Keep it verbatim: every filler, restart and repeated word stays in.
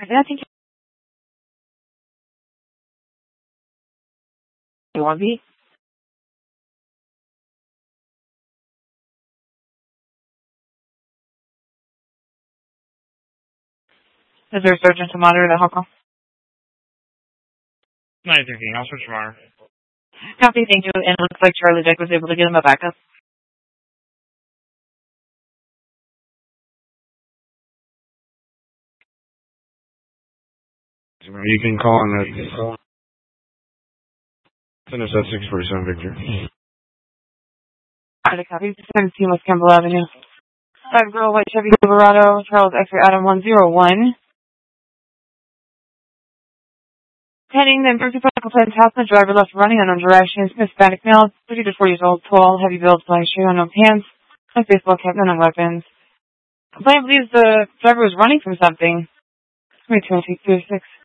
Yeah, I think you want to be. Is there a surgeon to monitor the Hong nine thirteen, I'll switch tomorrow. Copy, thank you. And it looks like Charlie Dick was able to get him a backup. You can call on that. Finish at six forty-seven, Victor. Charlie, copy. seventeen West Campbell Avenue. Five Girl White Chevy Silverado, Charles X-ray Adam one zero one. Heading then Berkeley Medical Plans House, the driver left running unknown directions. Hispanic male, thirty to forty years old, tall, heavy build, black shoe, unknown pants, black baseball cap, unknown weapons. Complainant believes the driver was running from something. twenty-two, six.